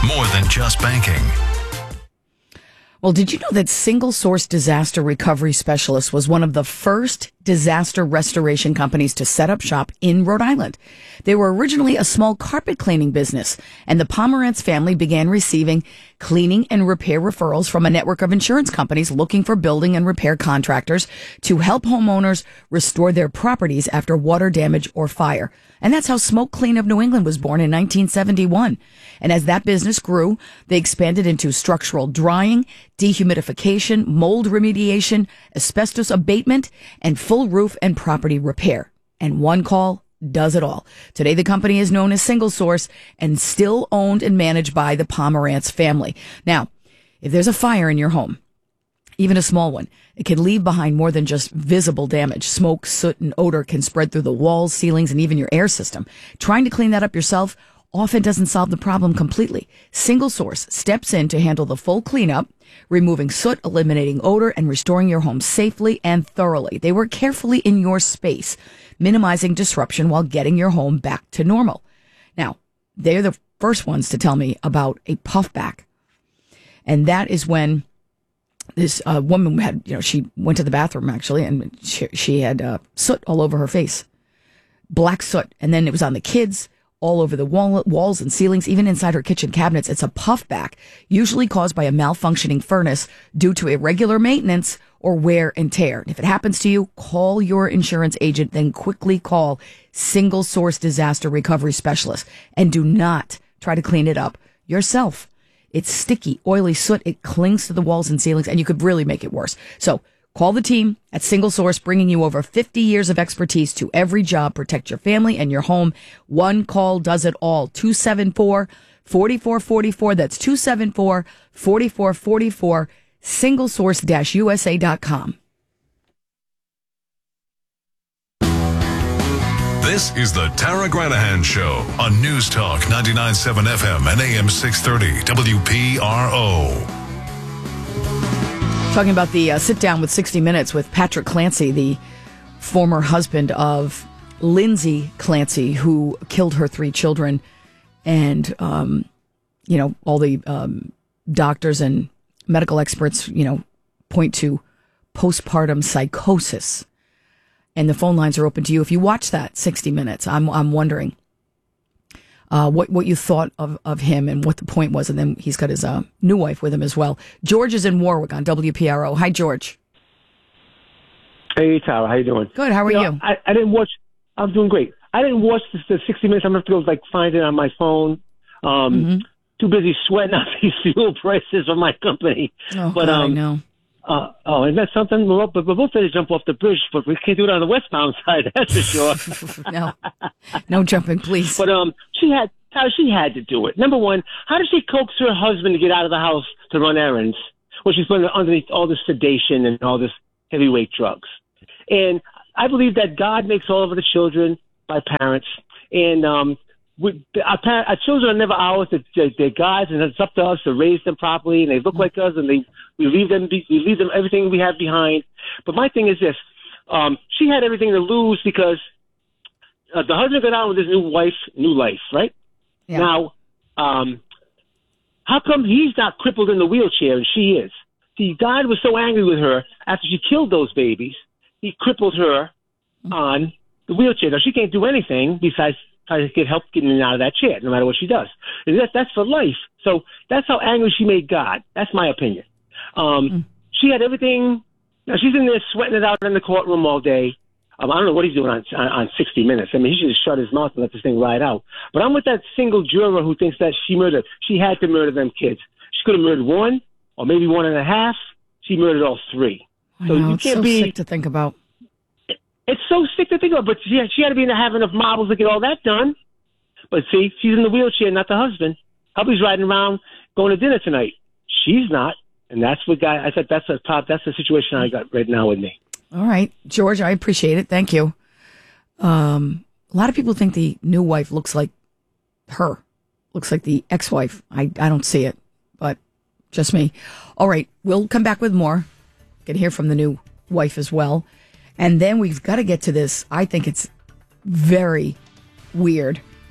More than just banking. Well, did you know that Single Source Disaster Recovery Specialist was one of the first disaster restoration companies to set up shop in Rhode Island? They were originally a small carpet cleaning business, and the Pomerantz family began receiving cleaning and repair referrals from a network of insurance companies looking for building and repair contractors to help homeowners restore their properties after water damage or fire. And that's how Smoke Clean of New England was born in 1971. And as that business grew, they expanded into structural drying, dehumidification, mold remediation, asbestos abatement, and full roof and property repair. And one call does it all. Today, the company is known as Single Source and still owned and managed by the Pomerantz family. Now, if there's a fire in your home, even a small one, it can leave behind more than just visible damage. Smoke, soot, and odor can spread through the walls, ceilings, and even your air system. Trying to clean that up yourself often doesn't solve the problem completely. Single Source steps in to handle the full cleanup, removing soot, eliminating odor, and restoring your home safely and thoroughly. They work carefully in your space, minimizing disruption while getting your home back to normal. Now, they're the first ones to tell me about a puffback. And that is when this woman had, she went to the bathroom actually, and she had soot all over her face, black soot. And then it was on the kids, all over the walls and ceilings, even inside her kitchen cabinets. It's a puffback, usually caused by a malfunctioning furnace due to irregular maintenance or wear and tear. And if it happens to you, call your insurance agent, then quickly call Single Source Disaster Recovery Specialist, and do not try to clean it up yourself. It's sticky, oily soot. It clings to the walls and ceilings, and you could really make it worse. So call the team at Single Source, bringing you over 50 years of expertise to every job. Protect your family and your home. One call does it all. 274-4444. That's 274-4444. SingleSource-USA.com. This is the Tara Granahan Show on News Talk 99.7 FM and AM 630 WPRO. Talking about the sit-down with 60 Minutes with Patrick Clancy, the former husband of Lindsay Clancy, who killed her 3 children. And, all the doctors and medical experts, point to postpartum psychosis. And the phone lines are open to you. If you watch that 60 Minutes, I'm wondering what you thought of him and what the point was. And then he's got his new wife with him as well. George is in Warwick on WPRO. Hi, George. Hey, Tara. How you doing? Good. How are you? I didn't watch. I'm doing great. I didn't watch the 60 Minutes. I'm going to have to go find it on my phone. Too busy sweating out these fuel prices of my company. Oh, but God, I know. Isn't that something? We're both ready to jump off the bridge, but we can't do it on the westbound side. That's for sure. No jumping, please. But she had to do it. Number one, how did she coax her husband to get out of the house to run errands? Well, she's been underneath all this sedation and all this heavyweight drugs. And I believe that God makes all of the children by parents, and our children are never ours. They're God's, and it's up to us to raise them properly. And they look like us, and we leave them everything we have behind. But my thing is this: she had everything to lose because the husband got out with his new life, right? Yeah. Now, how come he's not crippled in the wheelchair and she is? See, God was so angry with her after she killed those babies. He crippled her on the wheelchair. Now, she can't do anything besides try to get help getting out of that chair, no matter what she does. And that's for life. So that's how angry she made God. That's my opinion. She had everything. Now, she's in there sweating it out in the courtroom all day. I don't know what he's doing on 60 Minutes. I mean, he should just shut his mouth and let this thing ride out. But I'm with that single juror who thinks that she had to murder them kids. She could have murdered 1 or maybe 1.5. She murdered all 3. So you can't be sick to think about. It's so sick to think about, but she had to be have enough marbles to get all that done. But see, she's in the wheelchair, not the husband. Hubby's riding around going to dinner tonight. She's not, and that's what I said. That's the situation I got right now with me. All right, George, I appreciate it. Thank you. A lot of people think the new wife looks like her, looks like the ex-wife. I don't see it, but just me. All right, we'll come back with more. Can hear from the new wife as well. And then we've got to get to this. I think it's very weird.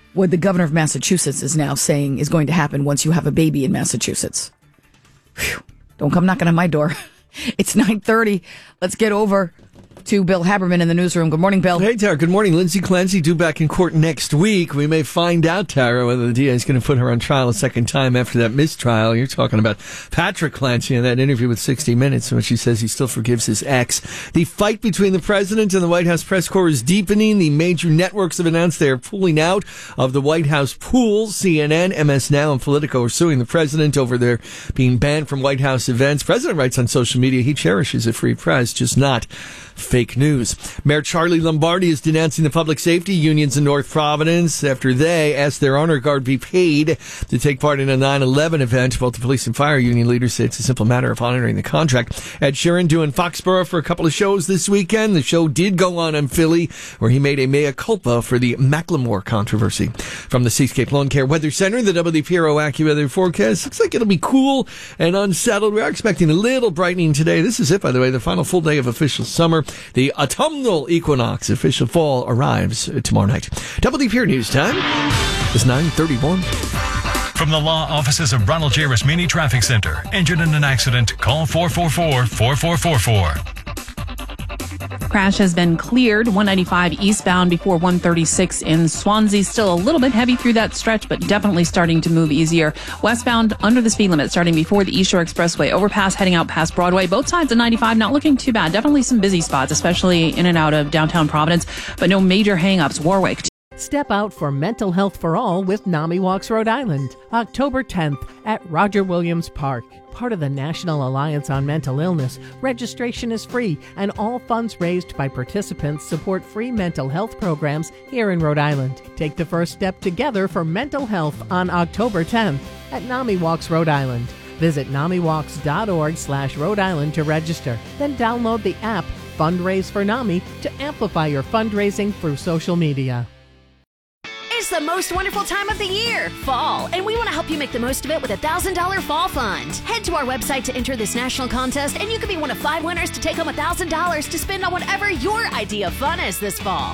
what the governor of Massachusetts is now saying is going to happen once you have a baby in Massachusetts. Whew. Don't come knocking on my door. It's 9:30. Let's get over to Bill Haberman in the newsroom. Good morning, Bill. Hey, Tara. Good morning. Lindsay Clancy due back in court next week. We may find out, Tara, whether the DA is going to put her on trial a second time after that mistrial. You're talking about Patrick Clancy in that interview with 60 Minutes, in which he says he still forgives his ex. The fight between the president and the White House press corps is deepening. The major networks have announced they are pulling out of the White House pools. CNN, MS Now, and Politico are suing the president over their being banned from White House events. President writes on social media he cherishes a free press, just not fake news. Mayor Charlie Lombardi is denouncing the public safety unions in North Providence after they asked their honor guard be paid to take part in a 9/11 event. Both the police and fire union leaders say it's a simple matter of honoring the contract. Ed Sheeran doing Foxborough for a couple of shows this weekend. The show did go on in Philly, where he made a mea culpa for the Macklemore controversy. From the Seascape Lawn Care Weather Center, the WPRO AccuWeather forecast looks like it'll be cool and unsettled. We are expecting a little brightening today. This is it, by the way, the final full day of official summer. The autumnal equinox, official fall, arrives tomorrow night. WPR News Time is 9:31. From the law offices of Ronald J. Rasmini Traffic Center. Injured in an accident? Call 444-4444. Crash has been cleared. 195 eastbound before 136 in Swansea. Still a little bit heavy through that stretch, but definitely starting to move easier. Westbound under the speed limit, starting before the East Shore Expressway overpass, heading out past Broadway. Both sides of 95 not looking too bad. Definitely some busy spots, especially in and out of downtown Providence, but no major hang-ups. Warwick. Step out for Mental Health for All with NAMI Walks Rhode Island, October 10th at Roger Williams Park. Part of the National Alliance on Mental Illness, registration is free, and all funds raised by participants support free mental health programs here in Rhode Island. Take the first step together for mental health on October 10th at NAMI Walks Rhode Island. Visit NAMIWalks.org/Rhode Island to register. Then download the app Fundraise for NAMI to amplify your fundraising through social media. It's the most wonderful time of the year, fall, and we want to help you make the most of it with a $1,000 fall fund. Head to our website to enter this national contest, and you could be one of 5 winners to take home $1,000 to spend on whatever your idea of fun is this fall.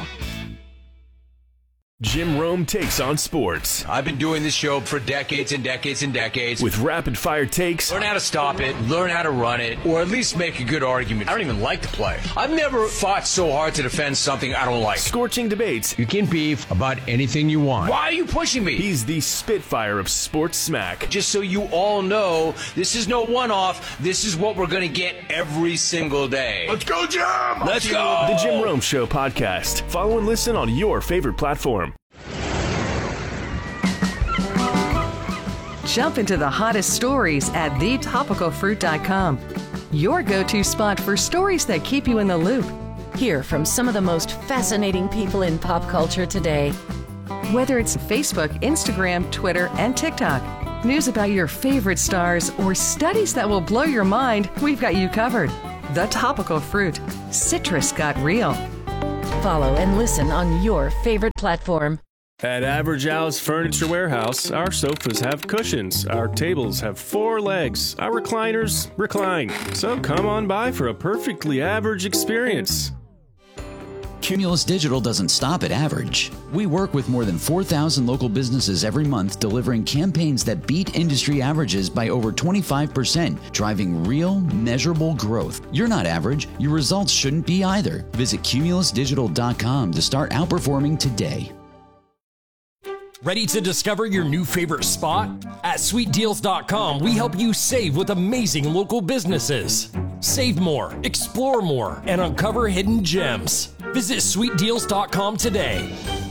Jim Rome takes on sports. I've been doing this show for decades and decades and decades. With rapid fire takes. Learn how to stop it, learn how to run it, or at least make a good argument. I don't even like to play. I've never fought so hard to defend something I don't like. Scorching debates. You can beef about anything you want. Why are you pushing me? He's the Spitfire of sports smack. Just so you all know, this is no one-off. This is what we're going to get every single day. Let's go, Jim! Let's go! The Jim Rome Show podcast. Follow and listen on your favorite platform. Jump into the hottest stories at thetopicalfruit.com. Your go-to spot for stories that keep you in the loop. Hear from some of the most fascinating people in pop culture today. Whether it's Facebook, Instagram, Twitter, and TikTok, news about your favorite stars, or studies that will blow your mind, we've got you covered. The Topical Fruit. Citrus got real. Follow and listen on your favorite platform. At Average Al's Furniture Warehouse, our sofas have cushions, our tables have 4 legs, our recliners recline. So come on by for a perfectly average experience. Cumulus Digital doesn't stop at average. We work with more than 4,000 local businesses every month, delivering campaigns that beat industry averages by over 25%, driving real, measurable growth. You're not average. Your results shouldn't be either. Visit cumulusdigital.com to start outperforming today. Ready to discover your new favorite spot? At sweetdeals.com, we help you save with amazing local businesses. Save more, explore more, and uncover hidden gems. Visit sweetdeals.com today.